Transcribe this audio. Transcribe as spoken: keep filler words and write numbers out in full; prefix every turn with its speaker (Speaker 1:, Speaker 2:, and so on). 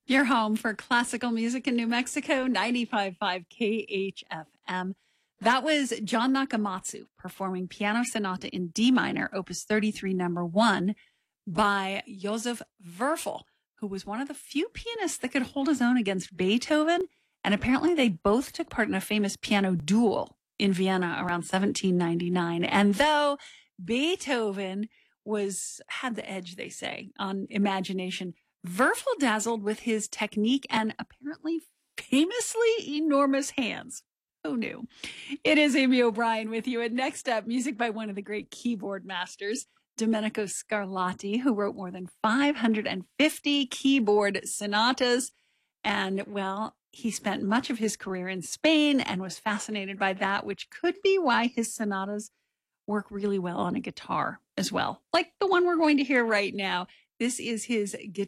Speaker 1: You're home for classical music in New Mexico, ninety-five point five K H F M. That was John Nakamatsu performing Piano Sonata in D minor, Opus thirty-three, number one, by Josef Wurfel, who was one of the few pianists that could hold his own against Beethoven. And apparently they both took part in a famous piano duel in Vienna around seventeen ninety-nine. And though Beethoven was had the edge, they say, on imagination, Wurfel dazzled with his technique and apparently famously enormous hands. Who knew? It is Amy O'Brien with you. And next up, music by one of the great keyboard masters, Domenico Scarlatti, who wrote more than five hundred fifty keyboard sonatas. And, well, he spent much of his career in Spain and was fascinated by that, which could be why his sonatas work really well on a guitar as well, like the one we're going to hear right now. This is his guitar.